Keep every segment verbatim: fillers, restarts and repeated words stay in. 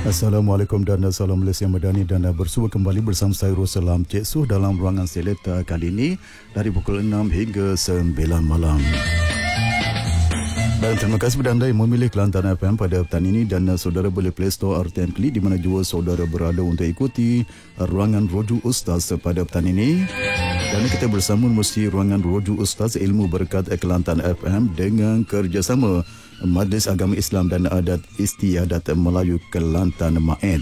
Assalamualaikum dan salam Malaysia Madani, dan bersua kembali bersama saya Rosalam Cik Suh dalam ruangan Seleta kali ini dari pukul enam hingga sembilan malam. Dan terima kasih kepada anda yang memilih Kelantan F M pada petang ini, dan saudara boleh Play Store R T M Klik di mana jua saudara berada untuk ikuti ruangan Roju Ustaz pada petang ini. Dan kita bersama mesti ruangan Roju Ustaz Ilmu Berkat Kelantan F M dengan kerjasama Majlis Agama Islam dan Adat Istiadat Melayu Kelantan M A E D.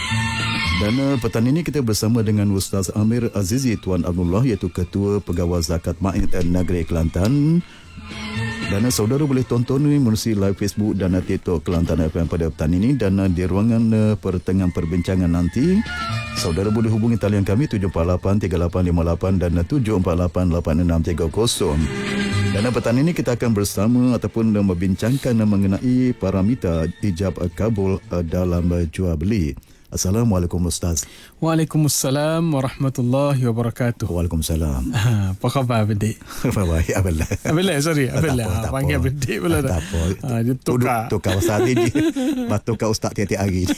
Dan uh, petang ini kita bersama dengan Ustaz Amir Azizi Tuan Abdullah, iaitu Ketua Pegawai Zakat M A E D Negeri Kelantan. Dan uh, saudara boleh tonton ni melalui live Facebook dan uh, TikTok Kelantan F M pada petang ini. Dan uh, di ruangan uh, pertengahan perbincangan nanti, saudara boleh hubungi talian kami tujuh empat lapan tiga lapan lima lapan dan uh, tujuh empat lapan lapan enam tiga kosong. Dan petang ini kita akan bersama ataupun membincangkan mengenai paramita ijab kabul dalam jual beli. Assalamualaikum Ustaz. Waalaikumsalam warahmatullahi wabarakatuh. Waalaikumsalam. Apa khabar Abdik? Baik, Abdullah. Abdullah, sorry. Abdullah. Panggil Abdik pula dah. Tak apa. Ha, dia tukar. Tukar Ustaz ni. Batuk kau Ustaz tiap-tiap hari.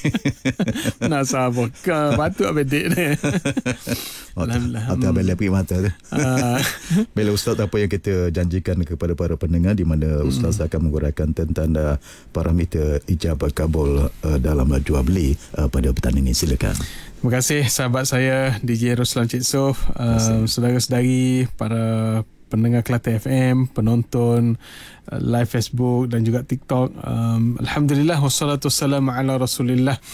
Nak sabar. Batuk Abdik ni. Alhamdulillah. Atau Abdullah pergi mata tu. Bila Ustaz, apa yang kita janjikan kepada para pendengar di mana Ustaz hmm. akan menguraikan tentang paramita ijab kabul dalam jual beli pada petang ini. Silakan. Terima kasih sahabat saya D J Rosalam Cik Suh, uh, saudara-saudari, para pendengar Kelantan F M, penonton uh, live Facebook dan juga TikTok. Um, Alhamdulillah wassalatu wassalamu ala Rasulillah.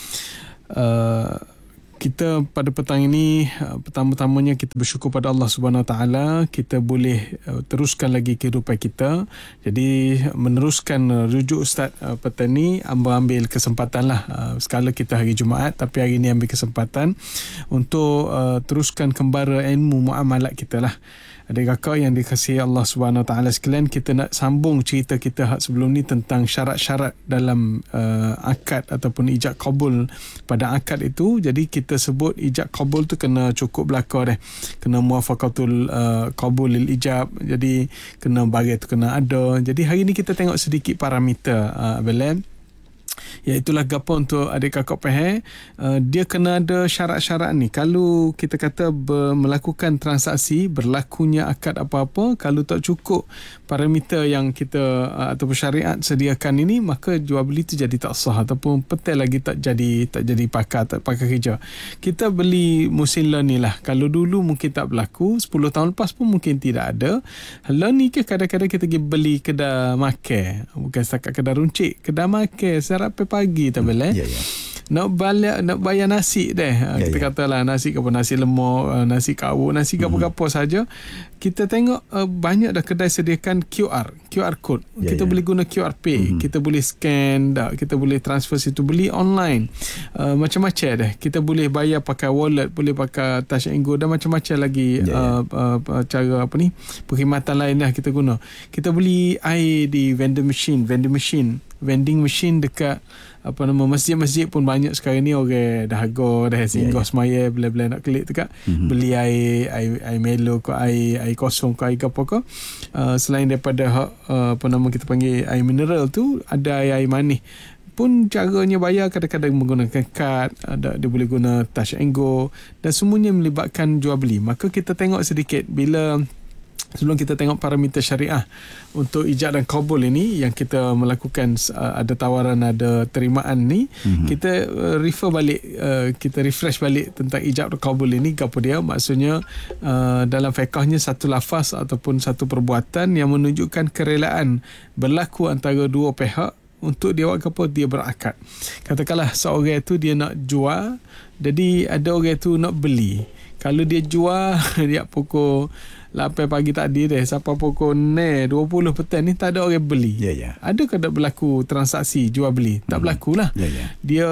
Uh, Kita pada petang ini, pertama-tamanya kita bersyukur pada Allah Subhanahu Wa Taala, kita boleh teruskan lagi kehidupan kita. Jadi meneruskan rujuk Ustaz petang ni, ambil, ambil kesempatan lah. Sekala kita hari Jumaat, tapi hari ini ambil kesempatan untuk uh, teruskan kembara ilmu muamalat kita lah. Adik kakak yang dikasihi Allah Subhanahu Wa Taala sekalian, kita nak sambung cerita kita sebelum ni tentang syarat-syarat dalam uh, akad ataupun ijab kabul pada akad itu. Jadi kita sebut ijab kabul tu kena cukup belaka deh. Kena muafaqatul uh, kabul lil ijab. Jadi kena bagi tu kena ada. Jadi hari ni kita tengok sedikit parameter uh, Belen. Iaitulah gapo untuk adik kakak faham, uh, dia kena ada syarat-syarat ni. Kalau kita kata ber, melakukan transaksi, berlakunya akad apa-apa, kalau tak cukup parameter yang kita uh, ataupun syariat sediakan ini, maka jual beli tu jadi tak sah ataupun petai lagi tak jadi tak jadi pakar tak pakar kerja. Kita beli musila ni lah. Kalau dulu mungkin tak berlaku, sepuluh tahun lepas pun mungkin tidak ada. Hala ni ke kadang-kadang kita pergi beli kedai makan, bukan setakat kedai runcit, kedai makan sarapan pagi tak boleh. Ya, ya. Nak balik, nak bayar nasi deh. Ya, kita ya. katalah nasi ke nasi lemak, nasi kawuk, nasi gapo-gapo mm-hmm. saja. Kita tengok uh, banyak dah kedai sediakan Q R, Q R code. Ya, kita ya. boleh guna Q R Pay, mm-hmm. kita boleh scan dah, kita boleh transfer situ, beli online. Uh, macam-macam deh. Kita boleh bayar pakai wallet, boleh pakai Touch and Go dan macam-macam lagi ya, uh, ya. Uh, cara apa ni? Perkhidmatan lain dah kita guna. Kita beli air di vending machine, vending machine, vending machine dekat apa nama masjid-masjid pun banyak sekarang ni orang dah harga dah singgah yeah, yeah. semaya bila-bila nak klik tu kan, mm-hmm. beli air, air air melo ke air air kosong ke air apa ke, uh, selain daripada uh, apa nama kita panggil air mineral tu, ada air, air manis pun caranya bayar kadang-kadang menggunakan kad, ada dia boleh guna Touch and Go dan semuanya melibatkan jual beli. Maka kita tengok sedikit bila sebelum kita tengok parameter syariah untuk ijab dan kabul ini yang kita melakukan, uh, ada tawaran, ada terimaan ni, mm-hmm. kita uh, refer balik, uh, kita refresh balik tentang ijab dan kabul ini. Apa dia? Maksudnya uh, dalam fiqahnya satu lafaz ataupun satu perbuatan yang menunjukkan kerelaan berlaku antara dua pihak untuk dia buat apa? Dia berakad. Katakanlah seorang itu dia nak jual, jadi ada orang itu nak beli. Kalau dia jual dia pukul lapan pagi tadi deh, sampai pukul dua puluh petang ni tak ada orang beli. Ya, ya. Ada ke tak berlaku transaksi jual beli? Tak hmm. berlaku lah. Ya, ya. Dia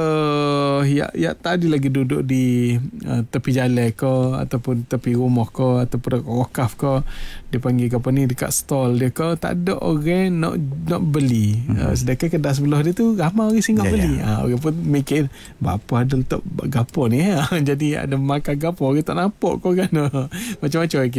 ya, ya tadi lagi duduk di uh, tepi jalan ke ataupun tepi rumah ke ataupun wakaf ke, dia panggil ke apa ni, dekat stall dia ke, tak ada orang nak nak beli. Hmm. Uh, sedangkan kedai sebelah dia tu ramai orang singgah ya, beli. Ya. Ha, orang pun mikir bapa ada letak gapo ni. Ha. Jadi ada makan gapo, orang tak nampak kau kan. Macam-macam kita.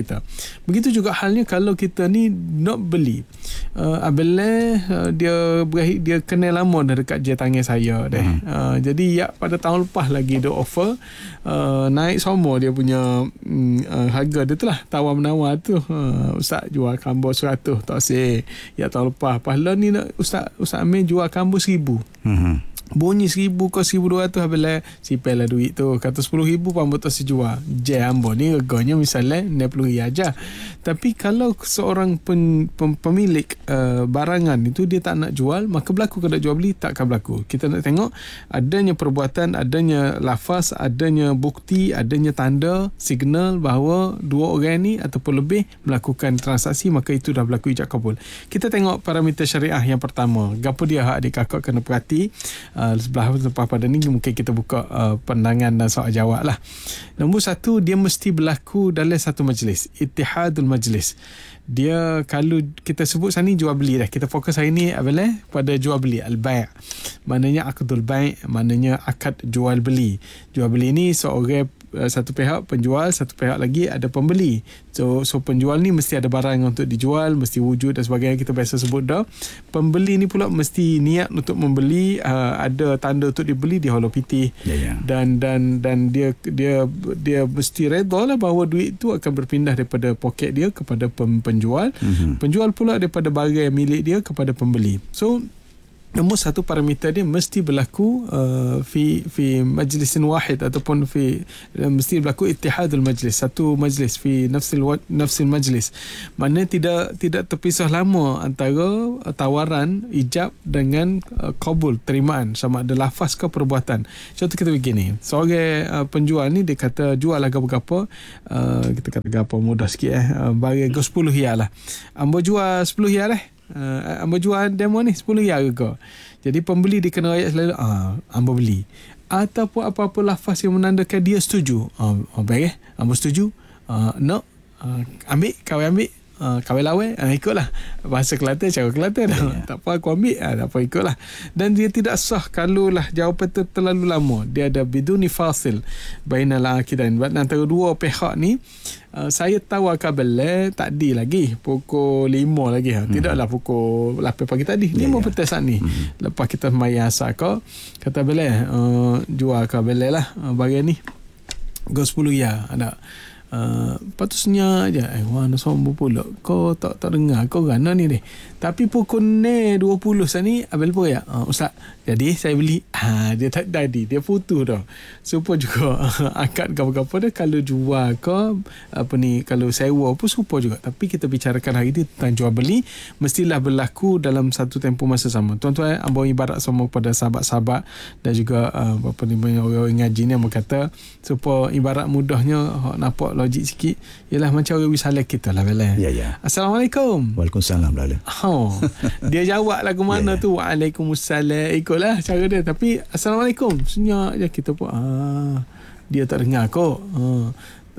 Begitu juga halnya kalau kita ni nak beli. Uh, Abel uh, dia berakhir, dia kenal lama dah dekat je tangan saya deh. Hmm. Uh, jadi ya pada tahun lepas lagi dia offer uh, naik semua dia punya uh, harga dia tu lah, tawar menawar tu. Uh, Ustaz jual kambo seratus tak sih. Ya tahun lepas. Pahala ni nak Ustaz Ustaz Amir jual kambo seribu. Hmm. Bunyi seribu ke seribu dua ratus habis sipel lah duit tu. Kata sepuluh ribu pun betul si jual. Je ambo ni reganya misalnya enam puluh ribu aja. Tapi kalau seorang pen, pem, pemilik uh, barangan itu dia tak nak jual, maka berlaku kalau jual beli takkan berlaku. Kita nak tengok adanya perbuatan, adanya lafaz, adanya bukti, adanya tanda, signal bahawa dua orang ni ataupun lebih melakukan transaksi, maka itu dah berlaku ijab kabul. Kita tengok parameter syariah yang pertama. Gapo dia hak adik kakak kena perhati. Uh, sebelah lepas pada ni mungkin kita buka uh, pandangan dan soal jawab lah. Nombor satu, dia mesti berlaku dalam satu majlis, ittihadul majlis. Dia kalau kita sebut sana ni jual beli dah, kita fokus hari ni adalah pada jual beli, al-bai', maknanya akdul bai', maknanya akad jual beli. Jual beli ni seorang uh, satu pihak penjual, satu pihak lagi ada pembeli. So, so penjual ni mesti ada barang untuk dijual, mesti wujud dan sebagainya, kita biasa sebut dah. Pembeli ni pula mesti niat untuk membeli, uh, ada tanda untuk dibeli di holo pitih. Yeah, yeah. Dan dan dan dia dia dia mesti redha lah bahawa duit tu akan berpindah daripada poket dia kepada pem, penjual. Mm-hmm. Penjual pula daripada barang milik dia kepada pembeli. So nombor satu parameter dia mesti berlaku uh, fi fi majlisin wahid ataupun fi uh, mesti berlaku ittihadul majlis, satu majlis fi nafsil nafsil majlis. Maknanya tidak tidak terpisah lama antara uh, tawaran ijab dengan uh, qabul, terimaan, sama ada lafaz ke perbuatan. Contoh kita begini, seorang uh, penjual ni dia kata jual lah gapo-gapo, uh, kita kata gapo mudah sikit eh, uh, barang sepuluh riyal lah. Ambo jual sepuluh riyal eh. Uh, ambo jual demo ni sepuluh riyal ke. Jadi pembeli dia kena ayat selalu ah ambo beli. Ataupun apa-apa lafaz yang menandakan dia setuju. Ah oh, baik eh. Ambo setuju. Ah uh, no. Uh, ambil, kau ambil. Uh, kawin lawan, uh, ikutlah bahasa Kelantan, cara Kelantan dah. Yeah. Tak apa aku ambil, uh, tak apa ikutlah. Dan dia tidak sah kalau lah jawapan tu terlalu lama. Dia ada biduni fasil bainal akidain. Antara dua pihak ni, uh, saya tahu kabel tadi lagi pukul lima lagi. Ha. Hmm. Tidaklah pukul lapan pagi tadi. Yeah, lima yeah. petang saat ni. Hmm. Lepas kita sembahyang asar kau, kata bela uh, jual kabel lah uh, barang ni. Go sepuluh ya ada. Uh, patutnya aja eh wah nak sombong pula kau tak tak dengar kau gana ni deh, tapi pukul ni dua puluh sani abel pun ya uh, ustaz jadi saya beli ha dia tak jadi dia putus dah. Serupa juga uh, akad gapo-gapo dah, kalau jual ke apa ni, kalau sewa pun serupa juga, tapi kita bicarakan hari ni tentang jual beli mestilah berlaku dalam satu tempoh masa sama. Tuan-tuan, abang ibarat semua kepada sahabat-sahabat dan juga uh, apa ni orang-orang ngaji ni yang berkata supaya ibarat mudahnya nampak logik sikit ialah macam orang wisalah kita lah bela. Ya ya. Assalamualaikum. Waalaikumsalam bela. Oh. Dia jawab lagu mana ya, ya. tu Waalaikumsalam, ikutlah cara dia, tapi Assalamualaikum senyap je kita pun ah dia tak dengar kok. Ah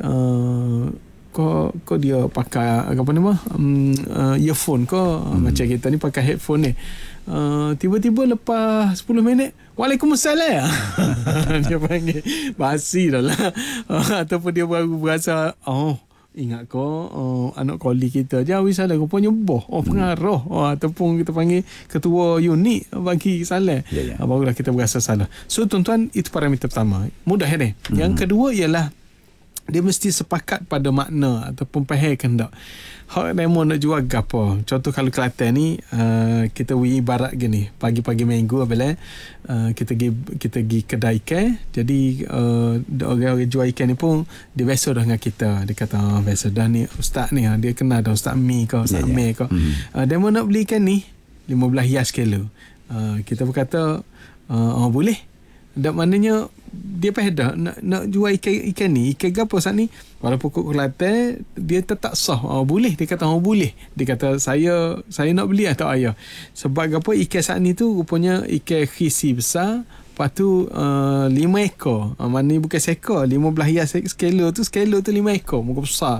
uh, kok kok dia pakai apa nama um, uh, earphone kok hmm. macam kita ni pakai headphone ni. Uh, tiba-tiba lepas sepuluh minit Waalaikumsalam. Dia panggil basi dah lah. Uh, ataupun dia baru berasa oh ingat kau uh, anak koli kita je wisalah rupanya boh oh pengaruh hmm. oh, ataupun kita panggil ketua unit bagi salah yeah, yeah. uh, barulah kita berasa salah. So tuan-tuan, itu parameter pertama, mudah ni. Hmm. Yang kedua ialah dia mesti sepakat pada makna ataupun faham kehendak. Hak demo nak jual gapo. Contoh kalau Kelantan ni uh, kita wi ibarat gini, pagi-pagi minggu apabila uh, kita pergi kita pergi kedai ikan, jadi uh, orang-orang jual ikan ni pun dia biasa dah dengan kita. Dia kata ah, biasa dah ni ustaz ni, dia kenal dah ustaz Mi ke ustaz yeah, Mi ke. Yeah. Mm-hmm. Uh, demo nak beli ikan ni lima belas riyal sekilo. Uh, kita berkata uh, oh boleh. Dan maknanya dia pada nak nak jual ikan ikan ni ikan gapo saat ni walaupun pokok Kelantan dia tetap sah. Oh, boleh, dia kata oh boleh, dia kata saya saya nak beli atau ayah sebab gapo ikan saat ni tu rupanya ikan khisi besar. Lepas tu uh, lima ekor. Uh, mana ni bukan seekor. lima belas riyal sekilo tu, sekilo tu lima ekor. Muka besar.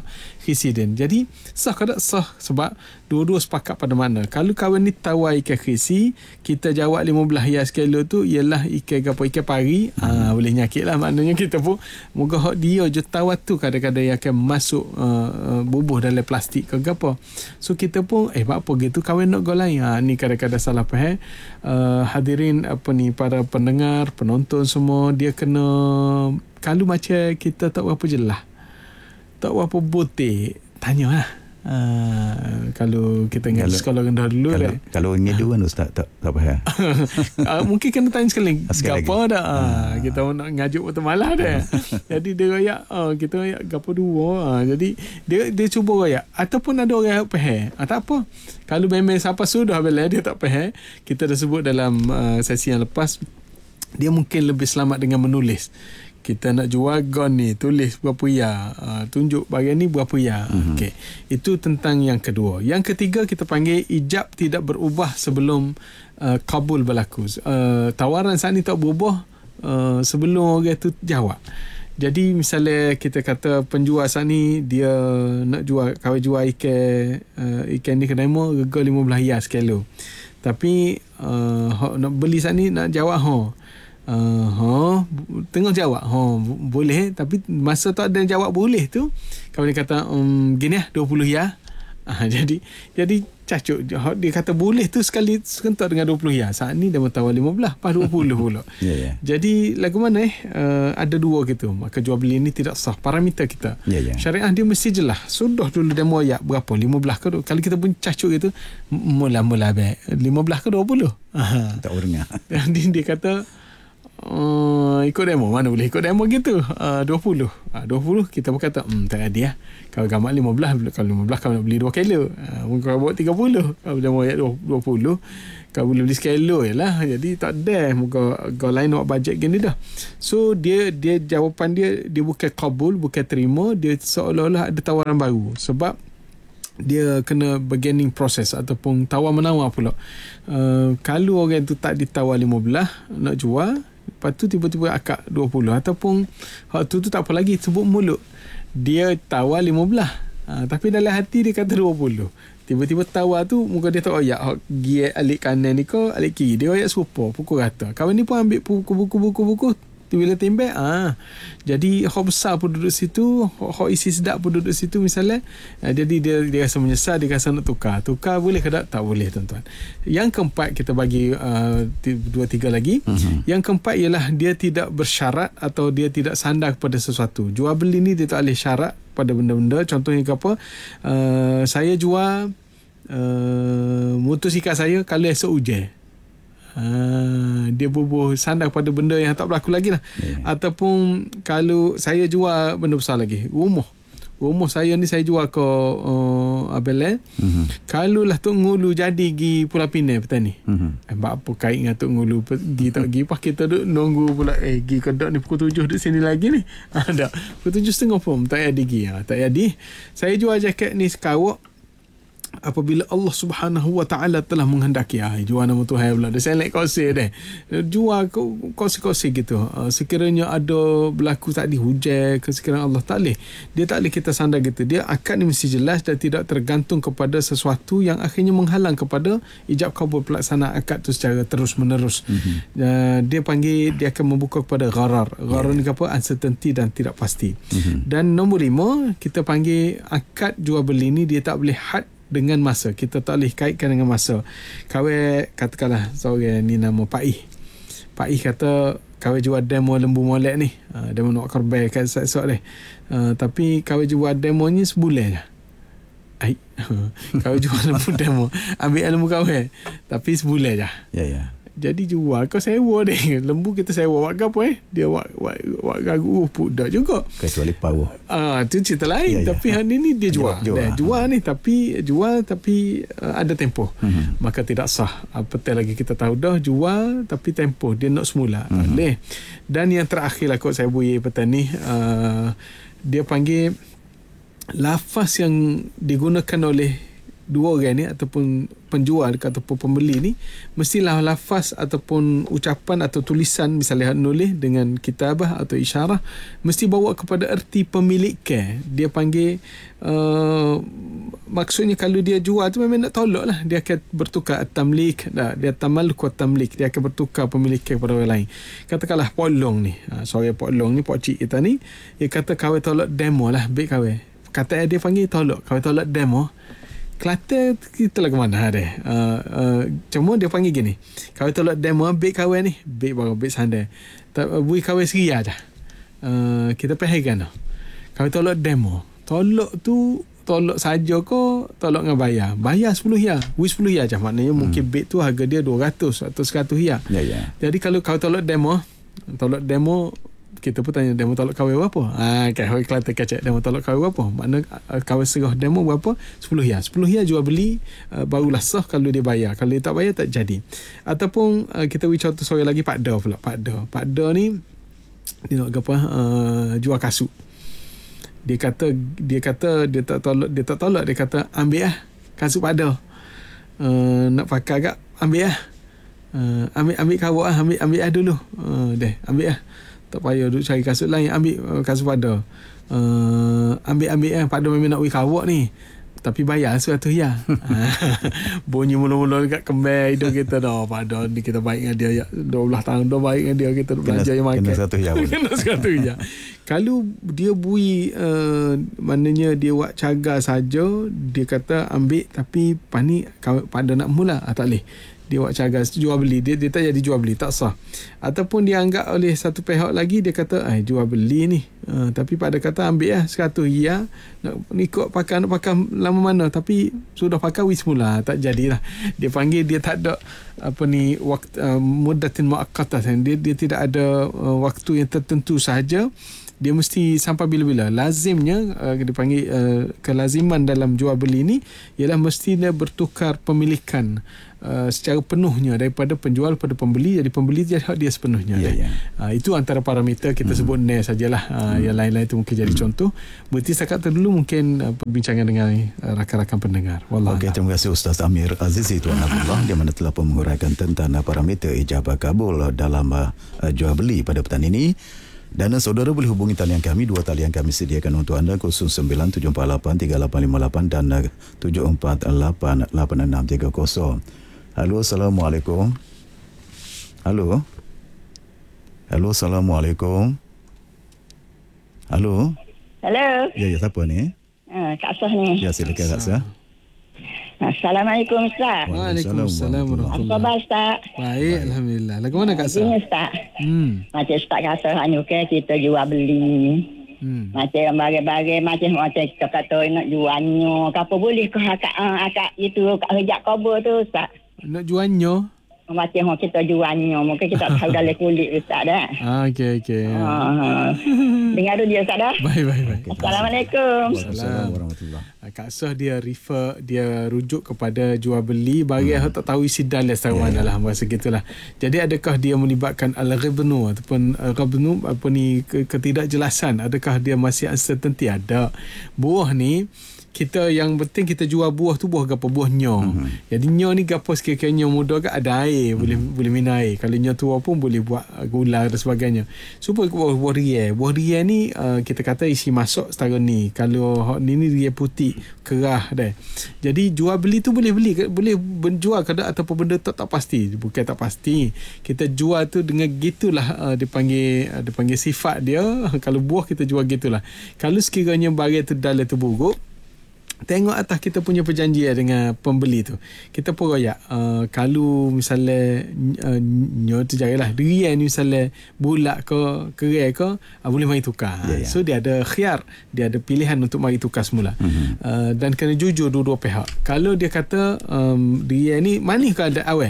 khisi dia. Jadi sah ke tak sah sebab dua-dua sepakat pada mana. Kalau kawan ni tawar ikan khisi, kita jawab lima belas hias kilo tu ialah ikan apa, ikan pari, hmm. ah, boleh nyakit lah. Maknanya kita pun moga hak dia je tawar tu kadang-kadang yang akan masuk uh, bubuh dalam plastik ke apa. So kita pun eh apa gitu kawan nak go lain. Ha, ni kadang-kadang salah faham. Uh, hadirin apa ni, para pendengar, penonton semua, dia kena kalau macam kita tak berapa jelas, tak berapa butik, tanyalah. Uh, kalau kita ngaji sekolah rendah dulu kalau, dah. Kalau ngedu kan ustaz tak tak payah. uh, mungkin kena tanya sekali. Gapo dah. Uh, uh. kita nak ngajuk waktu malah dah. Jadi dia royak uh, kita royak gapo dua. Uh, jadi dia dia cuba royak ataupun ada orang yang faham. Uh, tak apa. Kalau memang siapa sudah bila dia tak faham, kita dah sebut dalam uh, sesi yang lepas, dia mungkin lebih selamat dengan menulis. Kita nak jual gon ni, tulis berapa ya, uh, tunjuk bahagian ni berapa ya. Mm-hmm. Okey. Itu tentang yang kedua. Yang ketiga kita panggil ijab tidak berubah sebelum uh, kabul berlaku. Uh, tawaran saat ni tak berubah uh, sebelum orang tu jawab. Jadi misalnya kita kata penjual saat ni dia nak jual, kawai jual ikan uh, ikan ni kedai mo rega lima belas hias kilo. Tapi uh, nak beli saat ni nak jawab ha. Uh, ha, tengok jawab ha, boleh, tapi masa tak ada jawab boleh tu kawan dia kata um, gini lah dua puluh ya. Uh, jadi jadi cacuk dia kata boleh tu sekali sekentak dengan dua puluh ya. Saat ni dia bertawar lima belas pas dua puluh pula. yeah, yeah. Jadi lagu mana eh uh, ada dua gitu, maka jual beli ni tidak sah. Parameter kita yeah, yeah. Syariah dia mesti jelas. Sudah dulu demo ayat berapa, lima belas ke? Kalau kita pun cacuk gitu mula-mula baik lima belas ke dua puluh. Uh, tak urang. Dia, dia kata Uh, ikut demo, mana boleh ikut demo gitu. uh, dua puluh uh, dua puluh kita pun kata hmm, tak ada ya. Kalau gambar lima belas, kalau lima belas kau nak beli dua kilo, uh, mungkin kau buat tiga puluh. Kalau dia mau ayat dua puluh kau boleh beli sekilo je lah. Jadi tak ada muka kau lain nak bajet gini dah. So dia dia jawapan dia dia bukan kabul, bukan terima, dia seolah-olah ada tawaran baru sebab dia kena beginning process ataupun tawar menawar pula. Uh, kalau orang tu tak ditawar lima belas nak jual, lepas tu tiba-tiba akak dua puluh, ataupun hak tu tu tak apa lagi sebut mulut dia tawar lima belas, uh, tapi dalam hati dia kata dua puluh. Tiba-tiba tawar tu muka dia tak oyak, hak gi alik kanan ni kau alik kiri, dia oyak serupa pukul rata. Kawan ni pun ambil buku-buku-buku bila timbek ah jadi hok besar pun duduk situ, hok isi sedap pun duduk situ misalnya. ah, jadi dia dia rasa menyesal, dia rasa nak tukar tukar boleh ke tak? Tak boleh tuan-tuan. Yang keempat kita bagi uh, dua tiga lagi. uh-huh. Yang keempat ialah dia tidak bersyarat atau dia tidak sandar kepada sesuatu. Jual beli ni dia tak boleh syarat pada benda-benda. Contohnya ke apa, uh, saya jual uh, motosikal saya kalau esok hujan. Ha, dia bubuh sandar pada benda yang tak berlaku lagi lah. Yeah. Ataupun kalau saya jual benda besar lagi, rumah rumah saya ni saya jual ke uh, Abel. Mm-hmm. Kalau lah Tok Ngulu jadi gi Pulau Pinang petani. Mm-hmm. Eh, apa kait dengan Tok Ngulu pergi tak pergi, pas kita duk nunggu pula eh gi kedok ni pukul tujuh duduk sini lagi ni. Ada ah, pukul tujuh setengah pun tak ada gi. Ha, tak ada. Saya jual jaket ni sekawak apabila Allah Subhanahu Wa Taala telah menghendaki. Ah, jual nama Tuhan pula. Dia select kosir deh. Jual kosir-kosir gitu. Uh, sekiranya ada berlaku tadi hujan ke sekiranya Allah tak boleh. Dia tak boleh kita sandar gitu. Dia akad ni mesti jelas dan tidak tergantung kepada sesuatu yang akhirnya menghalang kepada ijab kabul pelaksanaan akad tu secara terus-menerus. Mm-hmm. Uh, dia panggil, dia akan membuka kepada gharar. Gharar yeah. ni apa? Uncertainty dan tidak pasti. Mm-hmm. Dan nombor lima, kita panggil akad jual beli ni dia tak boleh had dengan masa. Kita tak boleh kaitkan dengan masa. Kawan katakanlah seorang ni nama Pak Ih. Pak Ih kata kawan jual demo lembu molek ni. Uh, demo nak korban kat esok ni. Uh, tapi kawan jual demo ni sebulan je. Ai. Kawan jual lembu demo. Ambil lembu kawan. Tapi sebulan je. Ya yeah, ya. Yeah. Jadi jual kau sewa deh. Lembu kita sewa wak apa eh? Dia wak wak wak gagu pun dah juga. Kecuali power. Ah, tu cerita lain. Ya, tapi ya. Hari ni dia jual. Jual, jual. jual ni tapi jual tapi uh, ada tempoh. Mm-hmm. Maka tidak sah. Apatah lagi kita tahu dah jual tapi tempoh dia nak semula. Mm-hmm. Boleh. Dan yang terakhir lah kot saya buyi petani uh, dia panggil lafaz yang digunakan oleh dua orang ni ataupun penjual ataupun pembeli ni mestilah lafaz ataupun ucapan atau tulisan misalnya nulis dengan kitabah atau isyarah mesti bawa kepada erti pemilikan. Dia panggil uh, maksudnya kalau dia jual tu memang nak tolak lah, dia akan bertukar at-tamlik, dia tamaluk at-tamlik, dia akan bertukar pemilikan kepada orang lain. Katakanlah Pok Long ni, ha, seorang Pok Long ni, Pok Cik kita ni, dia kata kawin tolak demo lah, baik kawin. Kata dia panggil tolak, kawin tolak demo. Kelantan kita lah ke mana dia. Uh, uh, cuma dia panggil gini. Kawin tolak demo, baik kawin ni, baik baru, baik sandai. Bui kawin seria je. Uh, kita pehegan lah. Kawin tolak demo. Tolak tu, tolak saja ko, tolak dengan bayar. Bayar sepuluh ya. Bui sepuluh ya je. Maknanya hmm. mungkin bet tu harga dia dua ratus atau seratus ya. Ya, ya. Jadi kalau kawin tolak demo, tolak demo, kita pun tanya demo tolak kahwin berapa? Ah, kahwin Kelantan kacak demo tolak kahwin berapa? Makna uh, kahwin serah demo berapa? sepuluh ya. sepuluh ya jual beli uh, barulah sah kalau dia bayar. Kalau dia tak bayar tak jadi. Ataupun uh, kita beri contoh seorang lagi Pak Da pula. Pak Da. Pak Da ni dia nak apa? Uh, jual kasut. Dia kata dia kata dia tak tolak dia tak tolak dia kata ambil ah kasut Pak Da. Uh, nak pakai agak ambil ah. Uh, ambil ambil kawak ah ambil ambil ah dulu. Uh, deh ambil ah. Tak payah duduk cari kasut lain, ambil uh, kasut pada uh, ambil-ambil kan, pada memang nak beri kawak ni tapi bayar seratus ya. Bunyi mula-mula dekat kembar hidup kita dah, pada ni kita baik dengan dia ya, dua belas tahun dah baik dengan dia, kita belanja yang makan kena seratus ya. Kena seratus ya. Kalau dia bui uh, maknanya dia buat cagar saja, dia kata ambil tapi pani pada nak mula ah, tak boleh. Dia buat cagar jual beli, dia, dia tak jadi jual beli, tak sah. Ataupun dia anggap oleh satu pihak lagi, dia kata eh jual beli ni uh, tapi pada kata ambil lah seratus ya, nak ikut pakai nak pakai lama mana tapi sudah pakai wis mula, tak jadilah. Dia panggil dia tak ada apa ni waktu uh, muddatin muaqqatah, dia dia tidak ada uh, waktu yang tertentu sahaja. Dia mesti sampai bila-bila. Lazimnya uh, dipanggil uh, kelaziman dalam jual beli ni ialah mestinya bertukar pemilikan uh, secara penuhnya daripada penjual pada pembeli, jadi pembeli jadi hak dia sepenuhnya. Yeah, yeah. Uh, itu antara parameter kita hmm. sebut ne sajalah. Uh, hmm. Yang lain-lain itu mungkin jadi hmm. contoh. Berarti setakat tu dulu mungkin uh, perbincangan dengan uh, rakan-rakan pendengar. Wallah. Okey, terima kasih Ustaz Amir Azizi Tuan Abdullah di mana telah menguraikan tentang parameter ijabah kabul dalam uh, jual beli pada petang ini. Dan saudara boleh hubungi talian kami, dua talian kami sediakan untuk anda, kosong sembilan tujuh empat lapan tiga lapan lima lapan dan tujuh empat lapan lapan enam tiga kosong. Halo, Assalamualaikum. Halo. Halo, Assalamualaikum. Halo. Halo. Ya, ya, siapa ni? Uh, Kak Sah ni. Ya, silakan Kak Sah. Assalamualaikum Ustaz. Waalaikumsalam warahmatullahi. Apa khabar Ustaz? Baik, alhamdulillah. Lagu mana Kak Sah? Ini Ustaz. Hmm. Macam Ustaz kata hanya ke kita jual beli. Hmm. Macam bagai-bagai macam macam kita kata nak jualnya. Apa boleh ke akak akak itu kat hejak kubur tu Ustaz? Nak jualnya? Macam kita jualnya. Mungkin kita tahu dalam kulit Ustaz dah. Ah, okey okey. Ah, dengar dulu dia Ustaz dah. Baik baik baik. Assalamualaikum. Waalaikumsalam warahmatullahi. Kak Sah dia refer, dia rujuk kepada jual beli bagi hmm. tak tahu isi dalil secara yeah. mana lah, bahasa gitulah. Jadi adakah dia melibatkan al-ghibnu ataupun al-ghibnu apa ni ketidakjelasan, adakah dia masih uncertainty? Ada. Buah ni kita yang penting kita jual buah tu buah gapo, buah nyo. Mm-hmm. Jadi nyo ni gapo sekiranya nyo muda ke ada air, mm-hmm. boleh boleh minum air. Kalau nyo tua pun boleh buat gula dan sebagainya. Supaya buah buah rie. Buah rie ni uh, kita kata isi masuk setara ni. Kalau ni ni rie putih, kerah dah. Jadi jual beli tu boleh beli, boleh menjual kada ataupun benda tak tak pasti. Bukan tak pasti. Kita jual tu dengan gitulah uh, dipanggil uh, dipanggil sifat dia. Kalau buah kita jual gitulah. Kalau sekiranya barang tu dalam tu buruk, tengok atas kita punya perjanjian dengan pembeli tu. Kita pun royak uh, kalau misalnya uh, nyo tu jadilah durian ni misalnya bulat ke kerai ke uh, boleh mari tukar. Yeah, yeah. So dia ada khiar, dia ada pilihan untuk mari tukar semula. Mm-hmm. Uh, dan kena jujur dua-dua pihak. Kalau dia kata um, durian ni manis ke ada awal,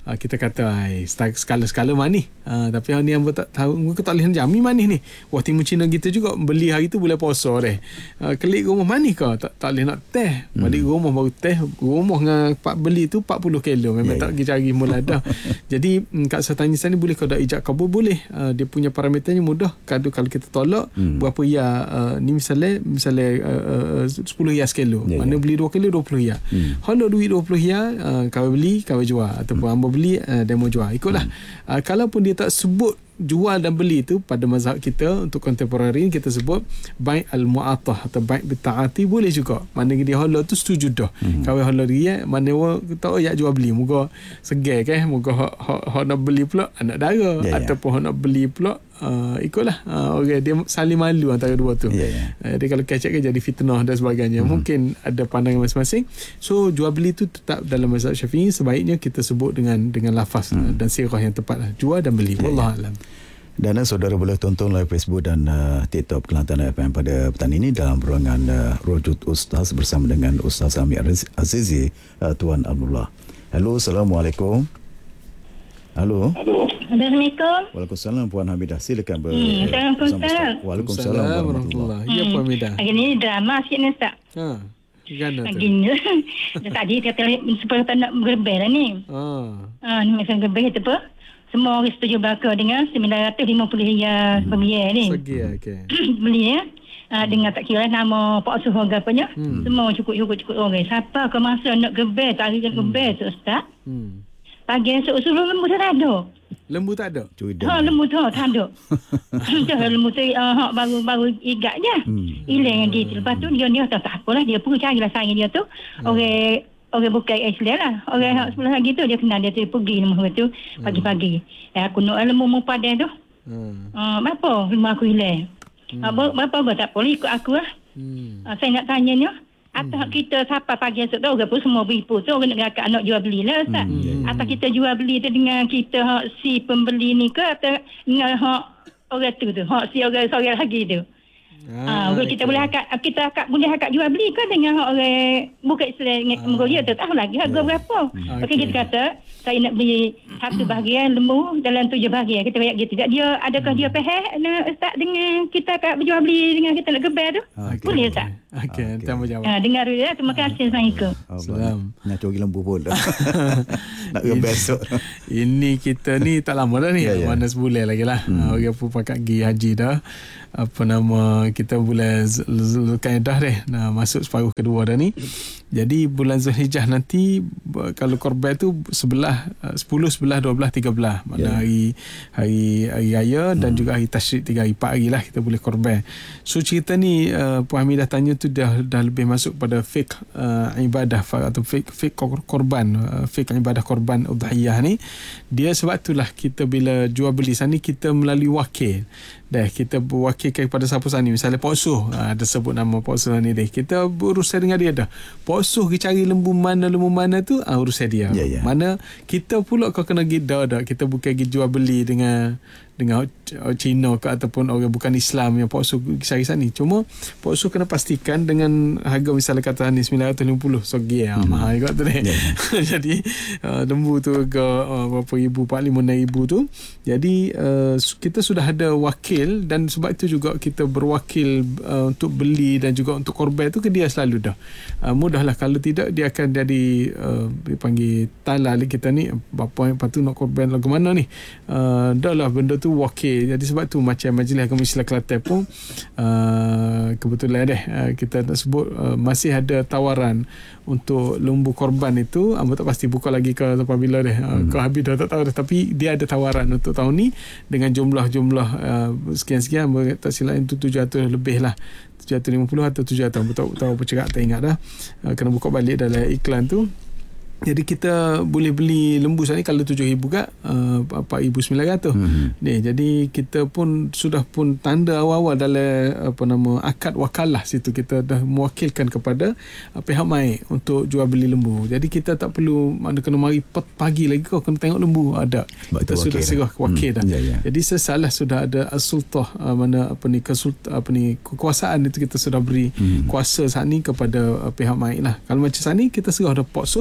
uh, kita kata ai skala-skala manis. Uh, tapi hari ni hamba tak tahu, muka tak boleh jam ni manis ni. Wah, timun Cina kita juga beli hari tu boleh puasa deh. Uh, kelik rumah manis ke? Tak tak boleh nak teh. Hmm. Balik rumah baru teh. Rumah dengan pak beli tu empat puluh kilo. Memang yeah, tak pergi cari mula dah. Jadi Kak saya tanya sana, boleh kau dah ijab kabul? Boleh. Uh, dia punya parameternya mudah. Kalau kalau kita tolak hmm. berapa ya uh, ni misalnya misalnya uh, uh, sepuluh ya sekilo. Yeah, mana yeah. beli dua kilo dua puluh ya. Hmm. Kalau duit dua puluh ya uh, kau beli kau jual ataupun hmm. hamba beli uh, demo jual. Ikutlah. Hmm. Uh, kalaupun dia tak sebut jual dan beli tu pada mazhab kita untuk kontemporari ni kita sebut bai' al-mu'atah atau bai' bita'ati boleh juga. Mana dia hala tu setuju dah. Hmm. Kawin hala dia mana wa tak ya jual beli muka segar kan, muka hak hak ha, nak beli pula anak dara yeah, ataupun hak yeah. nak beli pula uh, ikutlah uh, okay, dia saling malu antara dua tu. Yeah, yeah. Uh, dia kalau kecek kan jadi fitnah dan sebagainya. Hmm. Mungkin ada pandangan masing-masing. So jual beli tu tetap dalam mazhab Syafi'i sebaiknya kita sebut dengan dengan lafaz hmm. uh, dan sirah yang tepat lah. Jual dan beli. Yeah, wallahu a'lam. Dan uh, saudara boleh tonton live Facebook dan uh, TikTok Kelantan F M pada petang ini dalam ruangan uh, Rojut Ustaz bersama dengan Ustaz Amir Azizi, uh, Tuan Abdullah. Hello, Assalamualaikum. Halo. Halo. Assalamualaikum. Waalaikumsalam Puan Hamidah. Silakan ber. Hmm, Waalaikumsalam. Waalaikumsalam warahmatullahi. Ya Puan Hamidah. Hari ni drama sikit ni Ustaz. Ha. Gana tu. Gini. Tadi kata seperti nak gerbel lah ni. Ah. Ah, ni macam gerbel itu apa? Semua orang setuju belaka dengan sembilan ratus lima puluh riyal hmm. pembelian ni. Segi okey. Beli ya. Uh, dengan tak kira nama Pak Suh orang apanya. Hmm. Semua cukup-cukup orang. Siapa ke masa nak gebel, tak ada gebel tu Ustaz. Hmm. Pagi esok usul lembu tak ada. Lembu tak ada? Ha, lembu tu tak ada. Dah lembu tu uh, baru baru igat je. Hmm. Hilang dia. Lepas tu dia dia tak apalah, dia pergi carilah saya dia tu. Hmm. Orang orang bukan Islam lah. Orang hak sebelah lagi tu dia kenal dia tu pergi lembu tu pagi-pagi. Eh aku nak lembu mu padan tu. Hmm. Ah, uh, apa lembu aku hilang. Hmm. Uh, berapa apa tak boleh ikut aku lah. Hmm. Uh, saya nak tanya ni. Atau hmm. kita siapa pagi esok tu orang pun semua beripu tu orang nak anak jual beli lah Ustaz. Hmm. Atau kita jual beli tu dengan kita hak si pembeli ni ke atau dengan hak orang tu tu. Hak si orang seorang lagi tu. Ah, uh, kita boleh akak kita akak boleh akak jual beli ke dengan orang bukan Islam dengan uh, Mongolia tu tahu lagi harga uh, berapa. Okay. Okey kita kata saya nak beli satu bahagian lembu dalam tujuh bahagian. Kita bayar gitu. Dia adakah hmm. dia faham Ustaz dengan kita akak berjual beli dengan kita nak gebel tu? Okay. Boleh Ustaz? Okey, okay. Nanti aku jawab. Ah, dengar dulu ya. Terima kasih Assalamualaikum. Salam. Nak curi lembu pun. Nak gebel esok. Ini kita ni tak lama dah ni. Yeah, yeah. Mana sebulan lagi lah. Hmm. Orang pun pakat pergi haji dah. Apa nama kita bulan Zulkaidah deh. Nah, masuk separuh kedua dah ni. Jadi bulan Zulhijjah nanti kalau korban tu sebelah sepuluh, sebelah, dua belas, tiga belas. Mana yeah. hari hari hari raya dan hmm. juga hari tasyrik tiga hari, empat hari lah kita boleh korban. So cerita ni uh, Puan Hamidah tanya tu dah dah lebih masuk pada fiqh uh, ibadah atau fiqh fiqh korban, uh, fiqh ibadah korban udhiyah ni. Dia sebab itulah kita bila jual beli sana kita melalui wakil. Dah kita berwakilkan kepada siapa sana, misalnya Pak Suh, ha, ada sebut nama Pak Suh ni deh. Kita berurusan dengan dia dah. Pak Suh kita cari lembu mana lembu mana tu, ah ha, urusan dia. Yeah, yeah. Mana kita pula kau kena pergi dah dah. Kita bukan pergi jual beli dengan dengan Cina ke ataupun orang bukan Islam yang Pak Suh cari sana. Cuma Pak Suh kena pastikan dengan harga misalnya kata ni sembilan ratus lima puluh sogi ah hmm. mahal juga tu deh. Yeah. Jadi uh, lembu tu ke uh, berapa ribu, empat puluh lima ribu tu. Jadi uh, kita sudah ada wakil dan sebab itu juga kita berwakil uh, untuk beli dan juga untuk korban tu ke dia selalu dah. Uh, mudahlah kalau tidak dia akan jadi uh, dipanggil talal kita ni apa yang patut nak korban lagu mana ni. Uh, dah lah benda tu wakil. Jadi sebab tu macam Majlis Agama Islam Kelantan pun uh, kebetulan deh uh, kita nak sebut uh, masih ada tawaran untuk lembu korban itu. Amba tak pasti buka lagi ke sampai bila deh. Uh, hmm. Kau habis dah tak tahu dah, tapi dia ada tawaran untuk tahun ni dengan jumlah-jumlah uh, sekian-sekian, tak silap itu tujuh ratus lebih lah, tujuh ratus lima puluh atau tujuh ratus, tak tahu apa cakap tak ingat dah. Uh, kena buka balik dalam iklan tu. Jadi kita boleh beli lembu sana kalau tujuh ribu kat uh, empat ribu sembilan ratus. Hmm. Ni jadi kita pun sudah pun tanda awal-awal dalam apa nama akad wakalah situ kita dah mewakilkan kepada uh, pihak mai untuk jual beli lembu. Jadi kita tak perlu mana kena mari pagi lagi kau kena tengok lembu ada. Sebab kita sudah serah wakil hmm. dah. Yeah, yeah. Jadi sesalah sudah ada as-sultah uh, mana apa ni kesultah apa ni kekuasaan itu kita sudah beri hmm. kuasa saat ni kepada uh, pihak mai lah. Kalau macam saat ni kita serah dah Pak Suh.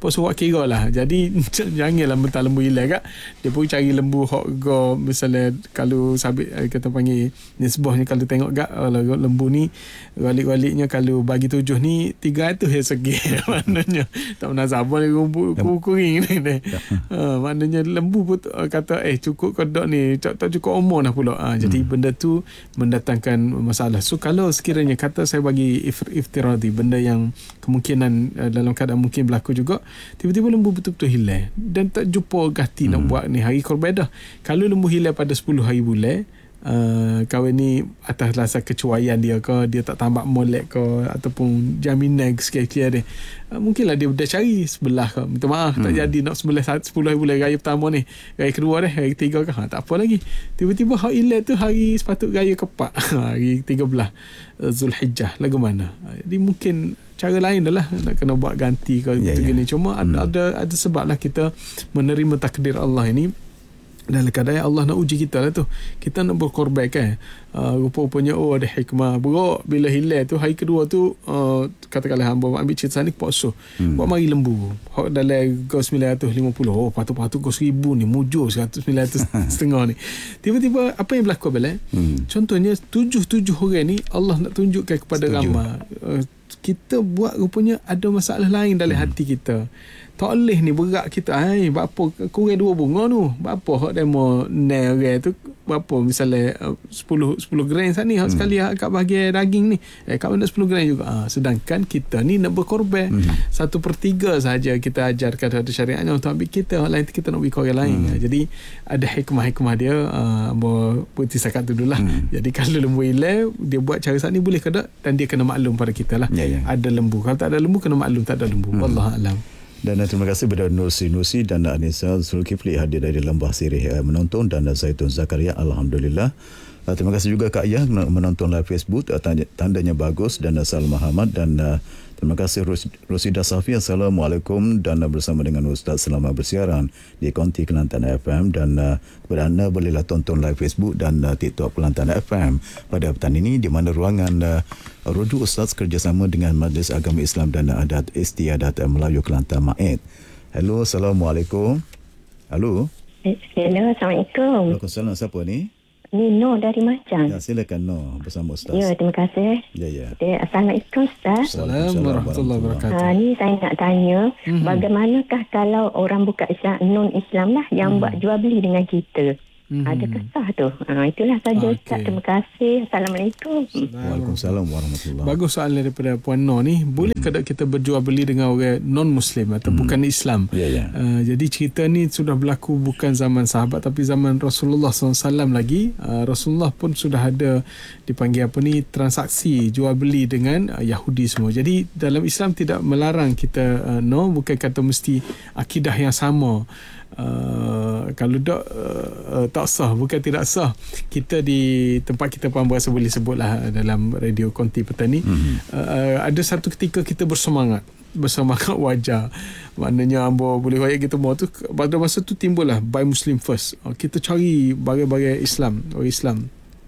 Apa so buat kira lah. Jadi janganlah mentah lembu hilang kak. Dia pun cari lembu hok go misalnya kalau sabit kita panggil nisbahnya, kalau tengok kak lembu ni balik-baliknya kalau bagi tujuh ni tiga ratus ya segi. Maknanya tak pernah sabar ni kuring ni. Ha, maknanya lembu pun kata eh cukup kodok ni tak, tak cukup umur dah pula. Ha, jadi hmm. benda tu mendatangkan masalah. So kalau sekiranya kata saya bagi iftiradi, benda yang kemungkinan uh, dalam keadaan mungkin berlaku juga, tiba-tiba lembu betul-betul hilang dan tak jumpa ganti hmm. nak buat ni hari korban dah. Kalau lembu hilang pada sepuluh hari bulan, Uh, kawan ni atas dasar kecuaian dia ke, dia tak tambah molek ke, ataupun jaminan sikit-sikit dia, uh, mungkinlah dia dah cari sebelah ke, minta maaf hmm. tak jadi nak sebelah sepuluh hari bulan raya pertama ni, raya kedua ni, hari ketiga ke, ha, tak apa lagi, tiba-tiba hari ilat tu hari sepatut raya keempat, hari tiga belas uh, Zulhijjah lagu mana, uh, jadi mungkin cara lain dah lah nak kena buat ganti ke yeah, gini. Yeah. Cuma hmm. ada, ada ada sebab lah kita menerima takdir Allah ini. Dalam keadaan Allah nak uji kita lah tu. Kita nak berkorban kan. Uh, rupa-rupanya oh ada hikmah. Berok bila hilang tu hari kedua tu uh, katakanlah hamba ambil cerita ni puasa. Hmm. Buat mari lembu. Hak dalam go sembilan ratus lima puluh. Oh patut-patut go seribu ni mujur seratus sembilan ratus setengah ni. Tiba-tiba apa yang berlaku Bala? Hmm. Contohnya tujuh-tujuh orang ni Allah nak tunjukkan kepada ramai. Uh, kita buat rupanya ada masalah lain dalam hmm. hati kita. Tak boleh ni berat kita. Hai, berapa kurang dua bunga tu. Berapa hak demo nail tu? Berapa misalnya uh, sepuluh gram sana hak hmm. sekali hak kat bahagian daging ni. Eh kat mana sepuluh gram juga. Ha, sedangkan kita ni nak berkorban hmm. satu per tiga sahaja kita ajarkan satu syariatnya untuk ambil kita. Hak lain kita nak bagi ke orang lain. Hmm. Ha, jadi ada hikmah-hikmah dia. Uh, berhenti sakat tu dulu lah. Hmm. Jadi kalau lembu hilang, dia buat cara saat ni boleh ke tak? Dan dia kena maklum pada kita lah. Yeah, yeah. Ada lembu. Kalau tak ada lembu, kena maklum tak ada lembu. Hmm. Wallahualam. Dan terima kasih kepada Nursi Nursi dan Anissa Zulkifli hadir dari Lembah Sirih menonton, dan Zaitun Zakaria alhamdulillah. Terima kasih juga Kak Ayah menonton live Facebook, tandanya bagus, dan Salma Ahmad, dan terima kasih Rosida Safi. Assalamualaikum, dan bersama dengan Ustaz selama bersiaran di Konti Kelantan F M, dan kepada anda bolehlah tonton live Facebook dan TikTok Kelantan F M pada petang ini, di mana ruangan Roju Ustaz kerjasama dengan Majlis Agama Islam dan Adat Istiadat Melayu Kelantan M A I D. Hello, Assalamualaikum. Halo. Hello, Assalamualaikum. Waalaikumsalam. Siapa ni? Ni Noh dari Macang. Ya, silakan Noh bersama Ustaz. Ya, terima kasih. Ya, ya. Assalamualaikum Ustaz. Assalamualaikum warahmatullahi wabarakatuh. Ha, ni saya nak tanya, mm-hmm. bagaimanakah kalau orang bukan Islam, non-Islam lah yang mm. buat jual beli dengan kita? Hmm. Ada kesah tu. Ha, itulah saja. Okay. Ustaz. Terima kasih. Assalamualaikum. Waalaikumsalam warahmatullahi. Bagus soalan daripada Puan Noh ni. Boleh ke tak kita berjual beli dengan orang non-Muslim atau hmm. bukan Islam? Yeah, yeah. Uh, jadi cerita ni sudah berlaku bukan zaman sahabat tapi zaman Rasulullah sallallahu alaihi wasallam lagi. Uh, Rasulullah pun sudah ada dipanggil apa ni, transaksi jual beli dengan uh, Yahudi semua. Jadi dalam Islam tidak melarang kita uh, no, bukan kata mesti akidah yang sama. Uh, kalau tak uh, uh, tak sah, bukan tidak sah. Kita di tempat kita pun berasa boleh sebutlah dalam radio Konti petang ni, mm-hmm. uh, ada satu ketika kita bersemangat bersemangat wajar, maknanya ambo boleh royak kita mau tu pada masa tu timbullah buy Muslim first. Uh, kita cari barang-barang Islam, orang Islam.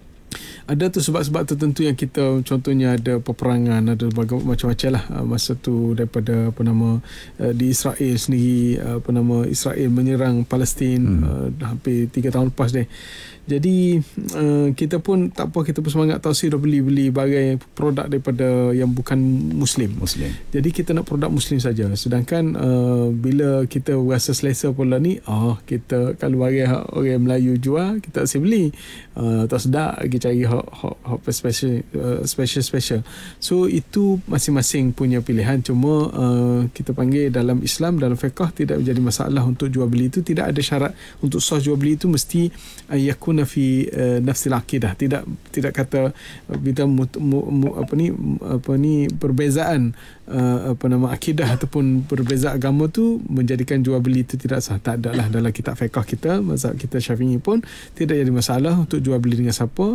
Ada tu sebab-sebab tertentu yang kita, contohnya ada peperangan, ada macam-macam lah masa tu, daripada apa nama di Israel sendiri, apa nama Israel menyerang Palestin hmm. uh, hampir tiga tahun lepas deh. Jadi uh, kita pun tak apa, kita pun semangat tahu dah beli-beli barang produk daripada yang bukan Muslim. Muslim. Jadi kita nak produk Muslim saja. Sedangkan uh, bila kita rasa selesa pula ni, oh kita kalau barang orang Melayu jual, kita tak beli. Uh, tak sedap lagi cari hot, hot, hot special, uh, special special. So itu masing-masing punya pilihan. Cuma uh, kita panggil dalam Islam, dalam fiqh tidak menjadi masalah untuk jual beli itu. Tidak ada syarat untuk sah jual beli itu mesti uh, yakuna fi uh, nafsil akidah. Tidak tidak kata kita uh, mu, mu, apa ni apa ni perbezaan uh, apa nama akidah ataupun berbeza agama tu menjadikan jual beli itu tidak sah. Tak adalah dalam kitab fiqh kita, mazhab kita Syafi'i pun tidak jadi masalah untuk jual beli dengan siapa. Yang penting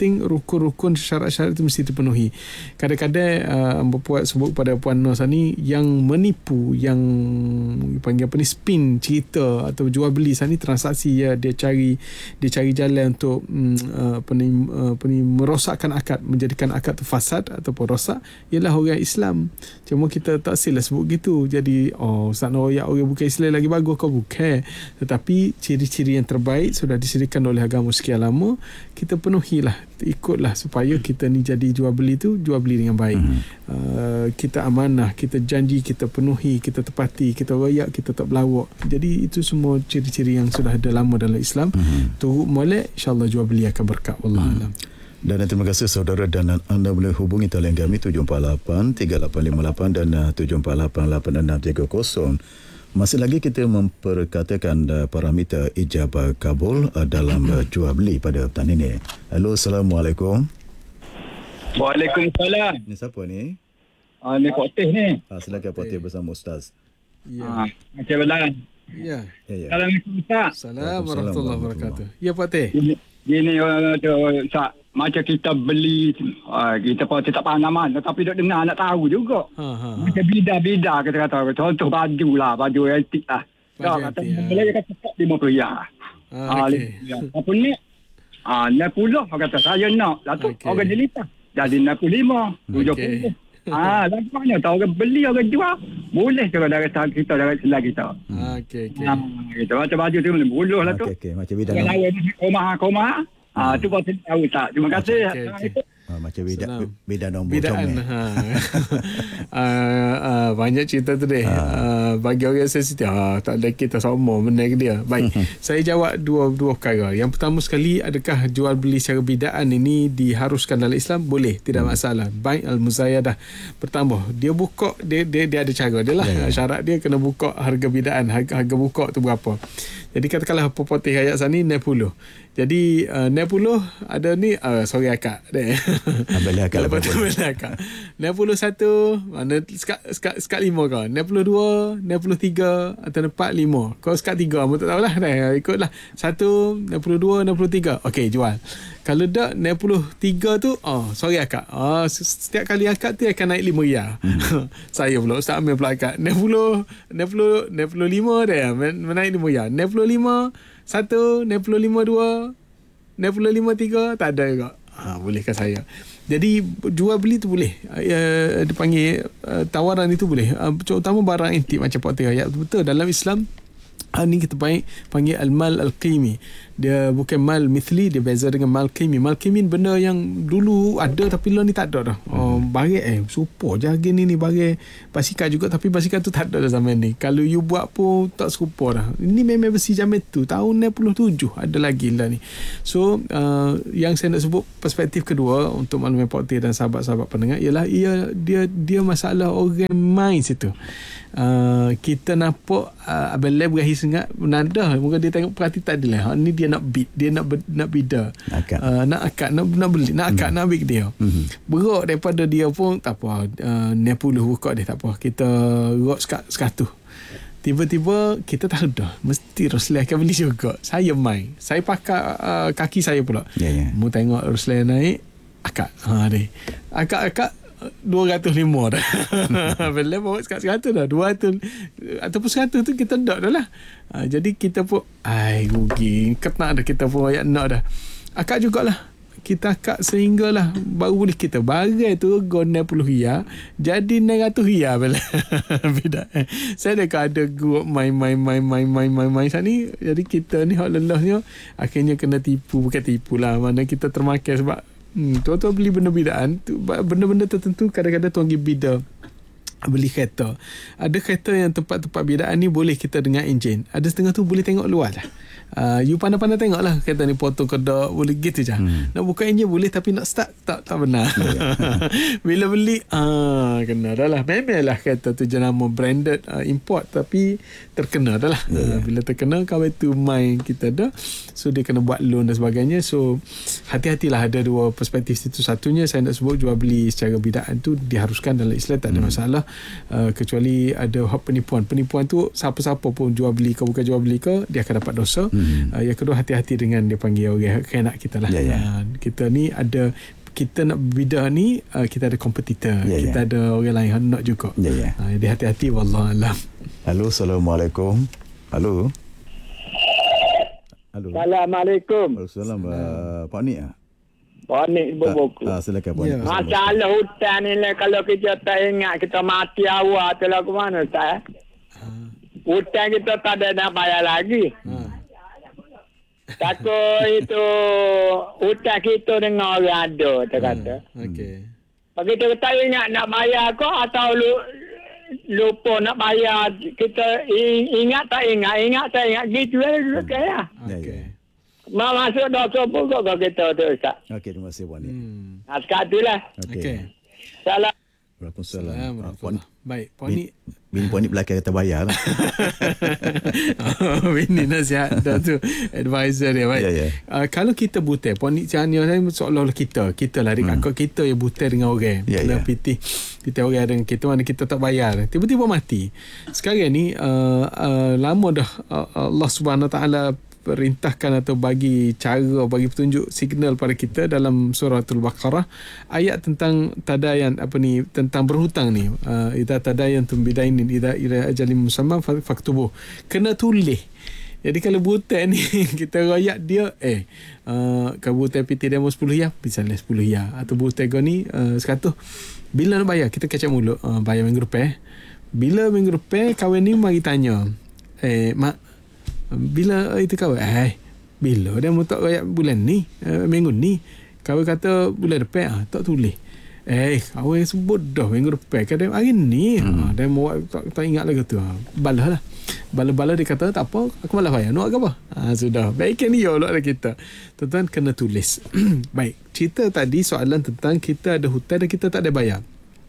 penting rukun-rukun syarat-syarat itu mesti terpenuhi. Kadang-kadang uh, berpuat sebut pada Puan Nos ni yang menipu, yang panggil apa ni, spin cerita atau jual beli sana ni transaksi ya, dia cari dia cari jalan untuk um, uh, apa ni uh, apa ni merosakkan akad, menjadikan akad tu fasad ataupun rosak, ialah orang Islam. Cuma kita tak sila sebut gitu. Jadi oh Ustaz Royak orang bukan Islam lagi bagus, kau bukan. Tetapi ciri-ciri yang terbaik sudah disediakan oleh agama sekian lama, kita penuhilah, ikutlah supaya kita ni jadi jual beli tu jual beli dengan baik. Mm-hmm. Uh, kita amanah, kita janji, kita penuhi, kita tepati, kita royak, kita tak berlawak. Jadi itu semua ciri-ciri yang sudah ada lama dalam Islam. Mm-hmm. Turut molek, insya-Allah jual beli akan berkat. Wallahu a'lam. Dan terima kasih saudara, dan anda boleh hubungi talian kami tujuh empat lapan tiga lapan lima lapan dan tujuh empat lapan lapan enam tiga kosong. Masih lagi kita memperkatakan uh, parameter ijabah kabul uh, dalam uh, jual beli pada petang ini. Halo, Assalamualaikum. Waalaikumsalam. Ni siapa ni? Ah, ni Pak Teh ni. Ah, silakan Pak Teh bersama Ustaz. Ya. Ah, macam belan. Ya. Ya, ya. Assalamualaikum Ustaz. Assalamualaikum warahmatullahi wabarakatuh. Ya Pak Teh. Ini, ini uh, Ustaz, macam kita beli, uh, kita pun tak faham mana, tapi duk dengar nak tahu juga. Ha ha. Macam bida-bida kata-kata. Contoh baju lah, baju antik lah. Baju Kata antik, ha. boleh kata tak lima puluh riyal. Ah, okey. Apa ni? Ah, enam puluh kata saya nak. Lah tu Okey. orang jelita. Jadi enam puluh lima, tujuh Okey. puluh. Ah, lampaknya tahu orang beli, orang jual. Boleh juga dari tangan kita, dari sebelah kita. Ah, okey okey. Ah, kita macam baju tu boleh buluh lah tu. Okey, okey, macam bidang. Yang lain koma koma. Ah, tu pun tahu tak. Terima kasih. Okey, okey. Ah, macam bidang Senang. bidang nombor Bidaan. comel. Ha. uh, uh, banyak cerita tu deh. Uh, bagi orang sensitif, uh, tak ada kita sama menang dia. Baik, saya jawab dua dua perkara. Yang pertama sekali, adakah jual beli secara bidaan ini diharuskan dalam Islam? Boleh, tidak masalah. Baik al-muzayadah bertambah. Dia buka, dia dia, dia ada cara dia lah. Ya, ya. Syarat dia kena buka harga bidaan, harga, harga buka tu berapa. Jadi katakanlah popotih ayat sana ni enam puluh. Jadi uh, enam puluh ada ni, uh, sorry akak deh. Ambil akak. Lepas tu ambil akak. enam puluh satu, mana sekat, sekat, sekat lima kau. enam puluh dua, enam puluh tiga atau empat puluh lima. Kau sekat tiga, aku tak tahulah dah. Ikutlah. satu, enam puluh dua, enam puluh tiga. Okey, jual. Kalau tak enam puluh tiga tu, oh, sorry akak. Oh, setiap kali akak tu akan naik lima riyal. Hmm. Saya pula, Ustaz ambil pula akak. enam puluh, enam puluh, enam puluh lima dah. Menaik lima riyal. enam puluh lima, satu, enam puluh lima, dua, enam puluh lima, tiga, tak ada juga. Ha, bolehkah saya? Jadi jual beli tu boleh. Uh, dipanggil uh, tawaran itu boleh. Uh, terutama barang antik macam Pak Teh ayat. Betul, dalam Islam uh, ni kita panggil, panggil al-mal al-qimi. Dia bukan mal mithli, dia beza dengan mal qimi. Mal qimi benda yang dulu ada tapi lo ni tak ada dah. Oh, barang eh serupa je harga ni ni barang basikal juga, tapi basikal tu tak ada dah zaman ni. Kalau you buat pun tak serupa dah. Ini memang besi zaman tu, tahun enam puluh tujuh ada lagi lah ni. So uh, yang saya nak sebut perspektif kedua untuk makluman Pak Teh dan sahabat-sahabat pendengar ialah ia dia dia masalah orang main situ. Uh, kita nampak uh, Abang Lai berakhir sengat menanda, mungkin dia tengok perhati tak ada lah. Ni dia nak bid, dia nak ber, nak bida, Akad. Uh, nak akad, nak nak beli, nak akad, hmm. nak ambil dia. Hmm. Berat daripada dia pun tak apa. Uh, enam puluh buka dia tak apa. Kita rot sekat seratus. Tiba-tiba kita tak ada, mesti Rosli akan beli juga. Saya main, saya pakai uh, kaki saya pula. Ya, ya. Mu tengok Rosli naik akad. Ha dia. Akad-akad dua ratus lima dah. Bila bawa sekat seratus dah. dua ratus ataupun seratus tu kita nak dah lah. Ha, jadi kita pun ai rugi. Ketak dah kita pun ayat nak dah. Akak jugalah. Kita akak sehinggalah baru boleh kita bagai tu go enam puluh riyal jadi enam ratus riyal bila. Beda. Eh. Saya dah ada group main main main main main main main sana ni. Jadi kita ni hak lelahnya akhirnya kena tipu, bukan tipu lah. Mana kita termakan sebab Hmm, tuan-tuan beli benda bidaan tu, benda-benda tertentu kadang-kadang tuan pergi bida beli kereta. Ada kereta yang tempat-tempat bidaan ni boleh kita dengar enjin. Ada setengah tu boleh tengok luar lah. Uh, you pandai-pandai tengok lah kereta ni potong kedok boleh gitu je. Hmm. Nak buka enjin boleh tapi nak start tak tak benar. Bila beli ah kena dah lah. Memanglah kereta tu jenama branded uh, import tapi terkena dah lah. Yeah. Uh, bila terkena kawan tu main kita dah. So dia kena buat loan dan sebagainya. So hati-hatilah, ada dua perspektif situ. Satunya saya nak sebut jual beli secara bidaan tu diharuskan dalam Islam, tak ada hmm. masalah. Uh, kecuali ada hak penipuan. Penipuan tu siapa-siapa pun jual beli ke bukan jual beli ke dia akan dapat dosa. Hmm. hmm. uh, yang kedua hati-hati dengan dia panggil orang okay, nak kita lah. Yeah, yeah. Uh, kita ni ada kita nak berbida ni uh, kita ada kompetitor, yeah, kita yeah. ada orang lain yang nak juga. Yeah, yeah. Uh, jadi hati-hati wallahualam. Halo, Assalamualaikum. Halo. Halo. Assalamualaikum. Waalaikumsalam. Uh, Pak Nik ah. Pak Nik Boboku. Ah, silakan Pak Nik. Yeah. Masalah hutan ni lah, kalau kita tak ingat kita mati awal tu lah ke mana Ustaz? Uh. Hutan kita tak ada nak bayar lagi. Uh. Takut itu hutan kita dengan orang ada, dia kata. Uh. Okey. Bagi kita tak ingat nak bayar ke atau lu, lupa nak bayar, kita ingat tak ingat, ingat tak ingat, gitu lah. Hmm. Okey. Ma masuk dosa pun kau kita tu Ustaz. Okey, terima kasih Pak Nik. Hmm. Nah, sekarang itulah. Okey. Okay. Salam. Waalaikumsalam. Baik, Pak Nik. Bini Pak Nik belakang kata bayar lah. oh, Bini nasihat dah tu. Advisor dia. Baik. Yeah, yeah. Uh, kalau kita butai, Pak Nik cakap saya seolah-olah kita. Kita lah. Adik kakak hmm. kita yang butai dengan orang. Yeah, yeah. Pitih. Kita orang dengan kita mana kita tak bayar. Tiba-tiba mati. Sekarang ni uh, uh, lama dah uh, Allah Subhanahu Wa Taala perintahkan atau bagi cara, bagi petunjuk signal pada kita dalam suratul Baqarah ayat tentang tadayan apa ni, tentang berhutang ni. uh, idza tadayantum bidainin idza ila ajalin musamma faktubuh, kena tulis. Jadi kalau butai ni kita royak dia eh uh, kalau butai P T demo sepuluh ya misalnya sepuluh ya, atau butai kau ni uh, seratus, bila nak bayar kita kacau mulut, uh, bayar minggu depan. Bila minggu depan kawan ni mari tanya, eh mak bila itu kau eh bila dia mau tak royak bulan ni, uh, minggu ni. Kau kata bulan depan ah, tak tulis. Eh kau yang sebut dah minggu depan kadang hari ni hmm. ah, dia mau tak, tak ingat lagi tu. Ah, balah lah. Bala-bala dia kata tak apa, aku malah bayar. Nak apa? Ah, sudah. Baikkan dia lah kita. Tuan-tuan kena tulis. Baik. Cerita tadi soalan tentang kita ada hutang dan kita tak ada bayar.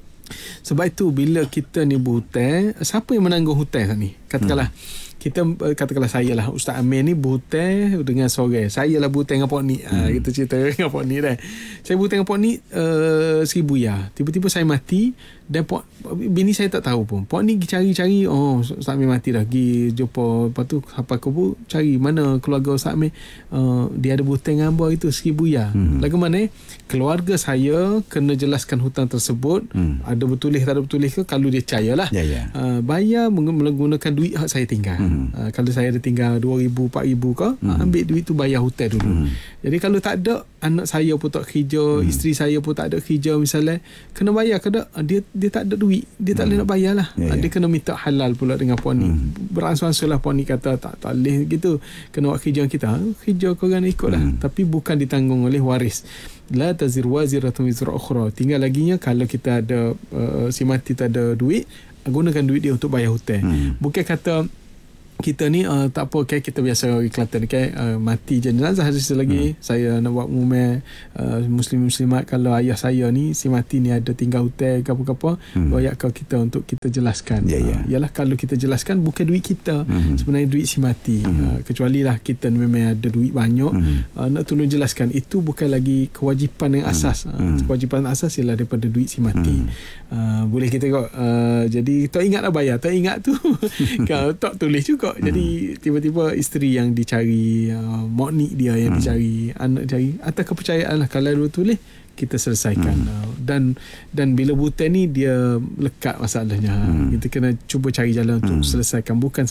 Sebab itu bila kita ni berhutang, siapa yang menanggung hutang ni? Katakanlah hmm. kita katakanlah saya lah Ustaz Amir ni berhutang dengan seorang. Saya lah berhutang dengan Pak Nik. Hmm. Ha, kita cerita dengan Pak Nik dah. Saya berhutang dengan Pak Nik uh, seribu ya. Tiba-tiba saya mati dan Pak, bini saya tak tahu pun. Pak Nik cari-cari, oh Ustaz Amir mati dah. Pergi jumpa, lepas tu apa kau pun cari mana keluarga Ustaz Amir. Uh, dia ada berhutang dengan abang itu seribu ya. Hmm. Lagu mana? Keluarga saya kena jelaskan hutang tersebut. Hmm. Ada bertulis tak ada bertulis ke? Kalau dia percaya lah. Yeah, yeah. Uh, bayar menggunakan duit hak saya tinggal. Hmm. Uh, kalau saya ada tinggal dua ribu, empat ribu ke, hmm. ambil duit tu bayar hutang dulu. Hmm. Jadi kalau tak ada, anak saya pun tak kerja, hmm. isteri saya pun tak ada kerja misalnya, kena bayar ke tak? Dia dia tak ada duit, dia tak hmm. boleh nak bayar lah. Yeah, yeah. Dia kena minta halal pula dengan Puan Nik. Hmm. Beransur-ansur lah Puan Nik kata tak, tak boleh gitu. Kena buat kerja kita. Kerja korang ikut lah. Hmm. Tapi bukan ditanggung oleh waris. La tazir waziratun wizra ukhra. Tinggal laginya kalau kita ada uh, si mati tak ada duit, gunakan duit dia untuk bayar hutang. Hmm. Bukan kata kita ni uh, tak apa okay, kita biasa di Kelantan okay, uh, mati jenazah hari lagi hmm. saya nak buat umumnya uh, muslim-muslimat kalau ayah saya ni si mati ni ada tinggal hutang apa-apa hmm. royak kau kita untuk kita jelaskan. Yeah, yeah. Uh, ialah kalau kita jelaskan bukan duit kita, hmm. sebenarnya duit si mati. Hmm. Uh, kecuali lah kita memang ada duit banyak, hmm. uh, nak tolong jelaskan itu bukan lagi kewajipan yang asas. Hmm. Uh, kewajipan asas ialah daripada duit si mati. Hmm. Uh, boleh kita kok uh, jadi tak ingatlah bayar, tak ingat tu kau tak tulis juga. Jadi tiba-tiba isteri yang dicari, uh, mak nik dia yang hmm. dicari, anak cari, atas kepercayaan lah. Kalau dia tulis kita selesaikan. hmm. uh, dan dan bila buta ni dia lekat masalahnya. hmm. Kita kena cuba cari jalan untuk hmm. selesaikan, bukan